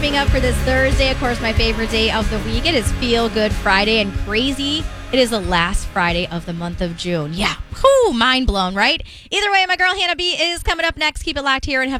wrapping up for this Thursday. Of course, my favorite day of the week. It is Feel Good Friday, and crazy, it is the last Friday of the month of June. Yeah, mind blown, right? Either way, my girl Hannah B is coming up next. Keep it locked here and have